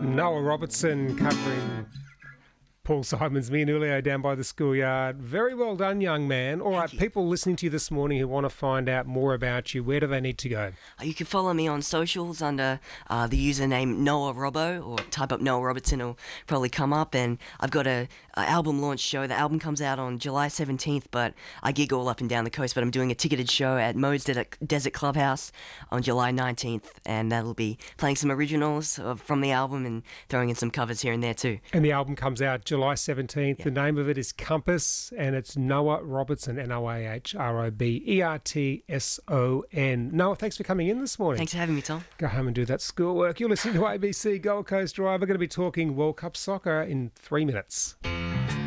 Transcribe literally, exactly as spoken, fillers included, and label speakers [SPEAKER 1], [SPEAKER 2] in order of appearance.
[SPEAKER 1] Noah Robertson covering Paul Simon's Me and Julio down by the schoolyard. Very well done, young man. All right, people listening to you this morning who want to find out more about you, where do they need to go?
[SPEAKER 2] You can follow me on socials under uh, the username Noah Robbo, or type up Noah Robertson, it'll probably come up. And I've got a, a album launch show. The album comes out on July seventeenth, but I gig all up and down the coast. But I'm doing a ticketed show at Mode's Desert Clubhouse on July nineteenth, and that'll be playing some originals from the album and throwing in some covers here and there too.
[SPEAKER 1] And the album comes out July seventeenth.
[SPEAKER 2] Yep.
[SPEAKER 1] The name of it is Compass, and it's Noah Robertson, N O A H R O B E R T S O N. Noah, thanks for coming in this morning.
[SPEAKER 2] Thanks for having me, Tom.
[SPEAKER 1] Go home and do that schoolwork. You're listening to A B C Gold Coast Drive. We're going to be talking World Cup soccer in three minutes.